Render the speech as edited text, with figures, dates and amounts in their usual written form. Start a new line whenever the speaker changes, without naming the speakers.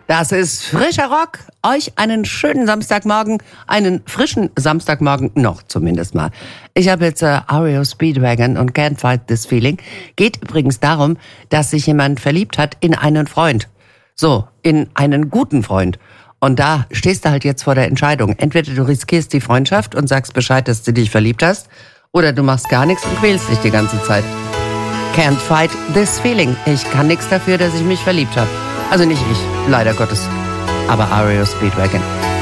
Das ist frischer Rock. Euch einen schönen Samstagmorgen, einen frischen Samstagmorgen noch zumindest mal. Ich habe jetzt REO Speedwagon und Can't Fight This Feeling. Geht übrigens darum, dass sich jemand verliebt hat in einen Freund. So, in einen guten Freund. Und da stehst du halt jetzt vor der Entscheidung. Entweder du riskierst die Freundschaft und sagst Bescheid, dass du dich verliebt hast, oder du machst gar nichts und quälst dich die ganze Zeit. Can't Fight This Feeling. Ich kann nichts dafür, dass ich mich verliebt habe. Also nicht ich, leider Gottes. Aber REO Speedwagon.